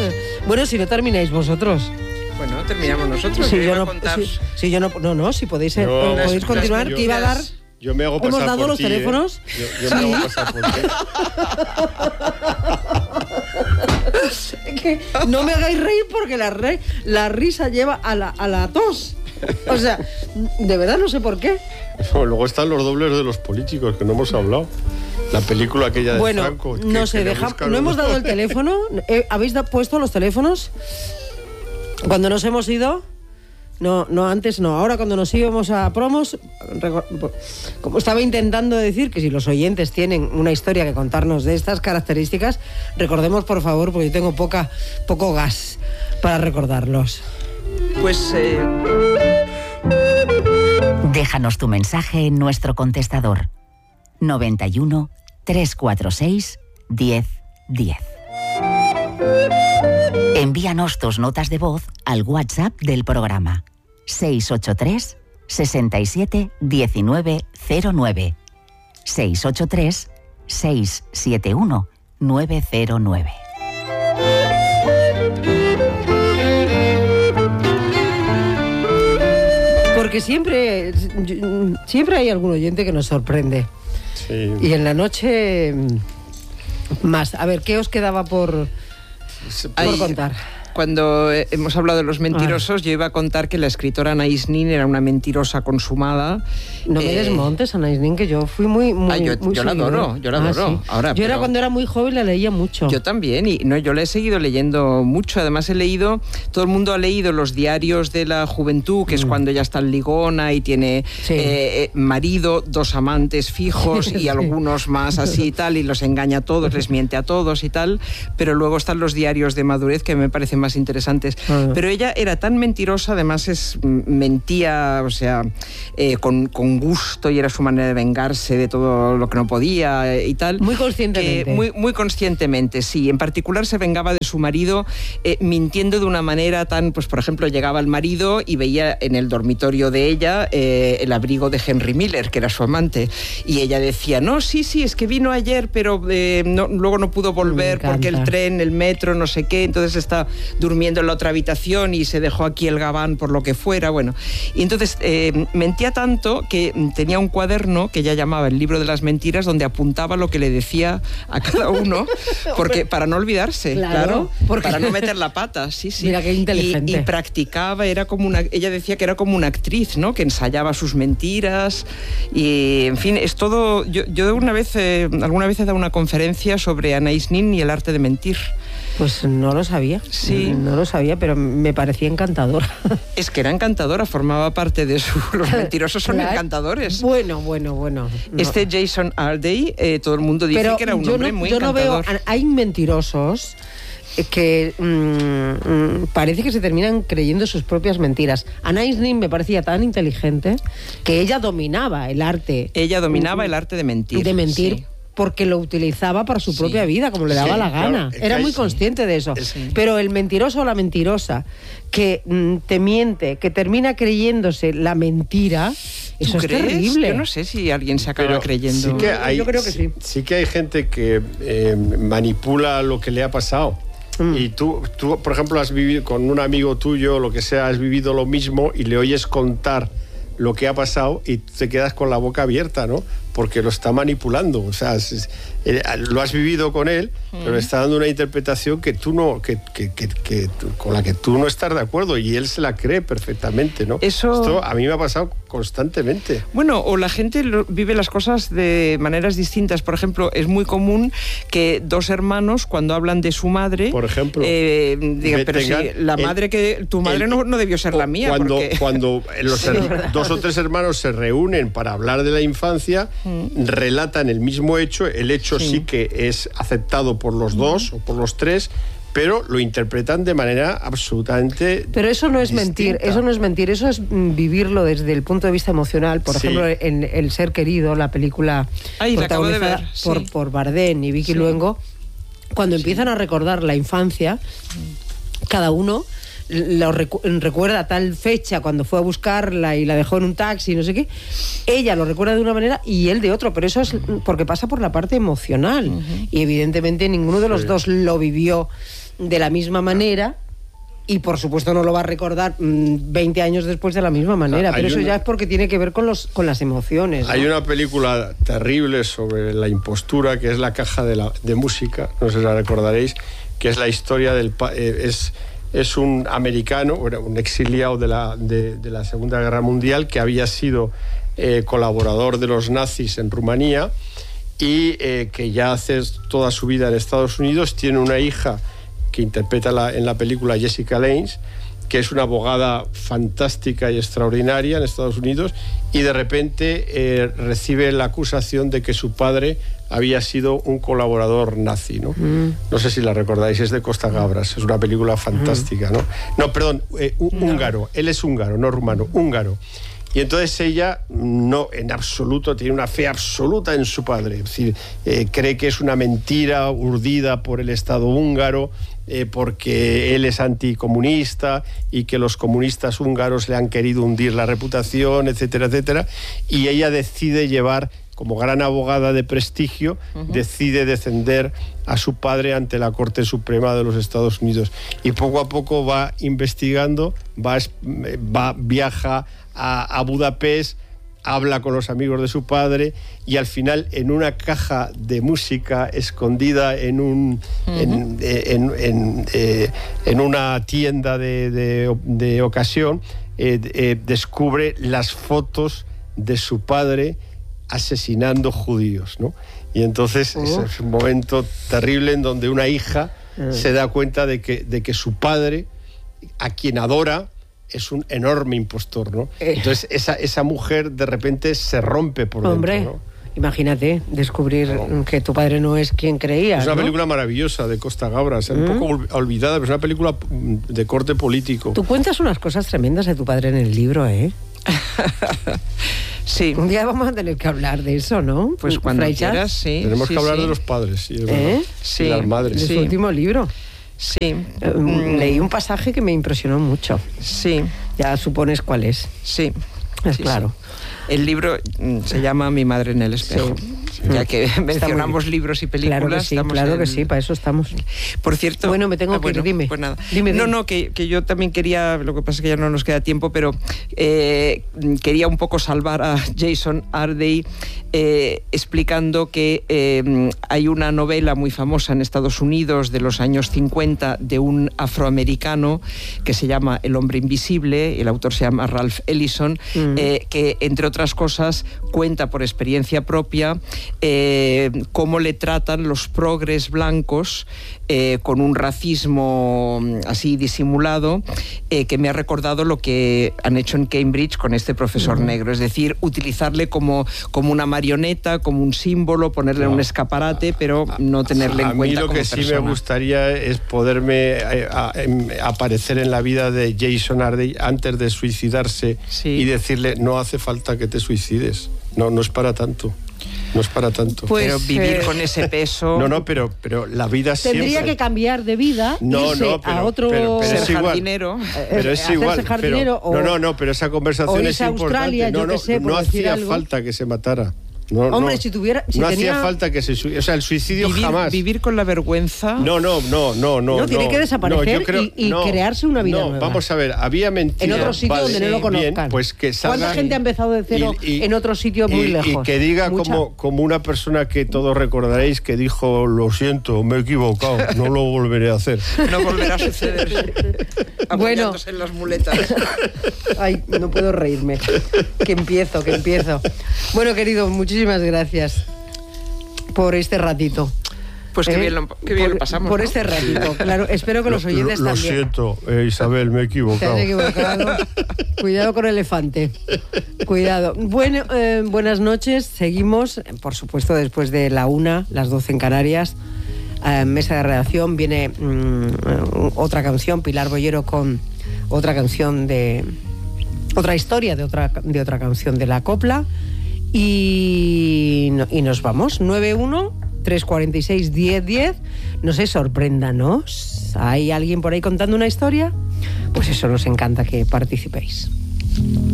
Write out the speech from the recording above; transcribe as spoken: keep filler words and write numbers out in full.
Bueno, si no termináis vosotros. Bueno, terminamos nosotros. Si yo, yo no, no, contar... si, si yo no, no, no, si podéis, eh, Yo- podéis las- continuar, las- que iba a dar... Yo me hago pasar ¿Hemos dado por los ti, teléfonos? ¿eh? Yo, yo me hago pasar por ti. Es que no me hagáis reír porque la, re, la risa lleva a la, a la tos. O sea, de verdad no sé por qué. No, luego están los dobles de los políticos, que no hemos hablado. La película aquella de Bueno, Franco. que- no sé, que le deja, buscan no un- hemos dado el teléfono. Eh, ¿Habéis da, puesto los teléfonos? Cuando nos hemos ido... No, no, antes no. Ahora cuando nos íbamos a promos, como estaba intentando decir que si los oyentes tienen una historia que contarnos de estas características, recordemos por favor, porque yo tengo poca, poco gas para recordarlos. Pues... Eh... Déjanos tu mensaje en nuestro contestador noventa y uno, trescientos cuarenta y seis, diez diez. Envíanos tus notas de voz al WhatsApp del programa seis ocho tres, sesenta y siete, diecinueve cero nueve seis ocho tres, seis siete uno, nueve cero nueve. Porque siempre, siempre hay algún oyente que nos sorprende. Sí. Y en la noche más. A ver, ¿qué os quedaba por, por Ay, contar? Cuando hemos hablado de los mentirosos, yo iba a contar que la escritora Anaïs Nin era una mentirosa consumada. No me Eh, desmontes, Anaïs Nin, que yo fui muy, muy, Ah, yo- muy yo la seguidora. adoro, yo la Ah, adoro. sí. Ahora, yo era pero- cuando era muy joven, la leía mucho. Yo también, y no, yo la he seguido leyendo mucho. Además he leído, todo el mundo ha leído los diarios de la juventud, que es cuando ella está en ligona y tiene Sí. eh, marido, dos amantes fijos y Sí. algunos más así y tal, y los engaña a todos, les miente a todos y tal. Pero luego están los diarios de madurez que me parecen más interesantes. Ah. Pero ella era tan mentirosa, además es mentía, o sea, eh, con, con gusto, y era su manera de vengarse de todo lo que no podía eh, y tal. Muy conscientemente. Que muy, muy conscientemente, sí. En particular se vengaba de su marido eh, mintiendo de una manera tan, pues por ejemplo, llegaba el marido y veía en el dormitorio de ella eh, el abrigo de Henry Miller, que era su amante, y ella decía, no, sí, sí, es que vino ayer, pero eh, no, luego no pudo volver Me porque el encanta. tren, el metro, no sé qué, entonces está durmiendo en la otra habitación y se dejó aquí el gabán por lo que fuera, bueno. Y entonces eh, mentía tanto que tenía un cuaderno que ella llamaba el libro de las mentiras, donde apuntaba lo que le decía a cada uno, porque para no olvidarse, Claro, claro, porque- para no meter la pata, sí, sí. Mira qué inteligente. Y, y practicaba, era como una, ella decía que era como una actriz, ¿no? Que ensayaba sus mentiras y, en fin, es todo. Yo, yo una vez, eh, alguna vez he dado una conferencia sobre Anaïs Nin y el arte de mentir. Pues no lo sabía. Sí. No lo sabía, pero me parecía encantadora. Es que era encantadora, formaba parte de su... Los mentirosos son Claro. encantadores. Bueno, bueno, bueno. No. Este Jason Arday, eh, todo el mundo dice Pero que era un yo hombre no, muy yo no veo. encantador. Hay mentirosos que mm, mm, parece que se terminan creyendo sus propias mentiras. Anaïs Nin me parecía tan inteligente que ella dominaba el arte. Ella dominaba el arte de mentir. De mentir. sí. Porque lo utilizaba para su Sí. propia vida, como le daba Sí, la claro, gana. es que Era hay- muy sí. consciente de eso. Es- Pero el mentiroso o la mentirosa que mm, te miente, que termina creyéndose la mentira, eso ¿Tú es crees? terrible. Yo no sé si alguien se acaba Pero creyendo. sí que hay, Yo creo que sí. sí que hay gente que eh, manipula lo que le ha pasado. Mm. Y tú, tú, por ejemplo, has vivido con un amigo tuyo, lo que sea, has vivido lo mismo y le oyes contar lo que ha pasado y te quedas con la boca abierta, ¿no? Porque lo está manipulando. O sea, es- es- eh, lo has vivido con él, pero le está dando una interpretación que tú no, que, que, que, que tú- con la que tú no estás de acuerdo y él se la cree perfectamente, ¿no? Eso- Esto a mí me ha pasado constantemente. Bueno, o la gente lo- vive las cosas de maneras distintas. Por ejemplo, es muy común que dos hermanos, cuando hablan de su madre, Por ejemplo, eh, digan, que pero si tengan la el- madre que tu madre el- no, no debió ser la mía. Cuando, porque... cuando los Sí, her- es verdad. dos o tres hermanos se reúnen para hablar de la infancia, relatan el mismo hecho, el hecho sí. Sí. que es aceptado por los dos o por los tres, pero lo interpretan de manera absolutamente Pero eso no es mentir, distinta. eso no es mentir, eso es mm, vivirlo desde el punto de vista emocional. Por Sí. ejemplo, en El ser querido, la película Ay, la acabo de protagonizada ver, por, sí. por Bardem y Vicky Sí. Luengo, cuando empiezan a recordar la infancia, cada uno lo recu- recuerda tal fecha cuando fue a buscarla y la dejó en un taxi, no sé qué. Ella lo recuerda de una manera y él de otro, pero eso es porque pasa por la parte emocional. Y evidentemente ninguno de los Sí. dos lo vivió de la misma manera. Y por supuesto no lo va a recordar mmm, veinte años después de la misma manera, pero eso una... ya es porque tiene que ver con, los, con las emociones, ¿no? Hay una película terrible sobre la impostura, que es La caja de, la, de música, no sé si la recordaréis, que es la historia del... Eh, es, es un americano, bueno, un exiliado de la, de, de la Segunda Guerra Mundial, que había sido eh, colaborador de los nazis en Rumanía y eh, que ya hace toda su vida en Estados Unidos, tiene una hija que interpreta la, en la película Jessica Lange, que es una abogada fantástica y extraordinaria en Estados Unidos, y de repente eh, recibe la acusación de que su padre había sido un colaborador nazi, ¿no? Mm. No sé si la recordáis, es de Costa Gavras, es una película fantástica, ¿no? No, perdón, eh, húngaro, no. Él es húngaro, no rumano, húngaro. Y entonces ella, no, en absoluto, tiene una fe absoluta en su padre. Es decir, eh, cree que es una mentira urdida por el Estado húngaro, eh, porque él es anticomunista y que los comunistas húngaros le han querido hundir la reputación, etcétera, etcétera. Y ella decide llevar, como gran abogada de prestigio, uh-huh. decide defender a su padre ante la Corte Suprema de los Estados Unidos. Y poco a poco va investigando, va, va viaja a, a Budapest, habla con los amigos de su padre y al final en una caja de música escondida en un uh-huh. en, en, en, eh, en una tienda de, de, de ocasión eh, eh, descubre las fotos de su padre asesinando judíos, ¿no? Y entonces uh. ese es un momento terrible en donde una hija uh. se da cuenta de que, de que su padre, a quien adora, es un enorme impostor, ¿no? Eh. Entonces esa, esa mujer de repente se rompe por Hombre, dentro, ¿no? Imagínate descubrir no. que tu padre no es quien creía. Es una ¿no? película maravillosa de Costa Gavras, mm. un poco olvidada, pero es una película de corte político. Tú cuentas unas cosas tremendas de tu padre en el libro, ¿eh? Sí. Un día vamos a tener que hablar de eso, ¿no? Pues cuando Fraichas. quieras, sí. Tenemos sí, que hablar sí. de los padres y de, ¿Eh? sí. de las madres. De sí. su último libro. Sí. Mm. Leí un pasaje que me impresionó mucho. Sí. Ya supones cuál es. Sí. Es sí, claro. Sí. El libro se llama Mi madre en el espejo. Sí. Ya que mencionamos libros y películas. Claro que sí, claro en... que sí, para eso estamos. Por cierto... Bueno, me tengo ah, que bueno, ir, dime. Pues nada. Dime, dime. No, no, que, que yo también quería, lo que pasa es que ya no nos queda tiempo, pero eh, quería un poco salvar a Jason Ardey eh, explicando que eh, hay una novela muy famosa en Estados Unidos de los años cincuenta de un afroamericano que se llama El hombre invisible, el autor se llama Ralph Ellison, mm. eh, que entre otras cosas cuenta por experiencia propia Eh, cómo le tratan los progres blancos eh, con un racismo así disimulado eh, que me ha recordado lo que han hecho en Cambridge con este profesor uh-huh. negro, es decir, utilizarle como, como una marioneta, como un símbolo, ponerle no. un escaparate, pero no tenerle a en cuenta como persona. A mí lo que persona. sí me gustaría es poderme eh, a, a, aparecer en la vida de Jason Ardey antes de suicidarse sí. y decirle, no hace falta que te suicides, no, no es para tanto. No es para tanto. Pues, pero vivir eh, con ese peso... No, no, pero, pero la vida tendría siempre... Tendría que cambiar de vida, no, irse no, pero, a otro... Pero, pero ser es igual. jardinero. Pero es igual. Jardinero, pero, o, no, no, no, pero esa conversación es Australia, importante. No, yo no, que sé, no hacía algo. falta que se matara. No, Hombre, no, si tuviera... Si no tenía... hacía falta que se suicidiera. O sea, el suicidio vivir, jamás... Vivir con la vergüenza... No, no, no, no, no. No, tiene que desaparecer no, yo creo, y, y no, crearse una vida no, nueva. Vamos a ver, había mentiras... En otro sitio vale, donde no lo conozcan. Bien, pues que salgan, ¿Cuánta gente ha empezado de cero y, y, en otro sitio muy y, lejos? Y que diga como, como una persona que todos recordaréis que dijo, lo siento, me he equivocado, no lo volveré a hacer. No volverá a suceder. Bueno. En las muletas. Ay, no puedo reírme. Que empiezo, que empiezo. Bueno, querido, muchísimas gracias por este ratito. Pues qué ¿Eh? bien, lo, qué bien por, lo pasamos. Por ¿no? este ratito, claro. Espero que los oyentes lo, lo también. Lo siento, eh, Isabel, me he equivocado. Te has equivocado. Cuidado con el elefante. Cuidado. Bueno, eh, buenas noches. Seguimos, por supuesto, después de la una, las doce en Canarias. Eh, mesa de redacción. Viene mmm, otra canción, Pilar Bollero, con otra canción de... Otra historia de otra, de otra canción de la copla. Y, y nos vamos. nueve uno, tres cuatro seis, diez diez. No se sorpréndanos. ¿Hay alguien por ahí contando una historia? Pues eso, nos encanta que participéis.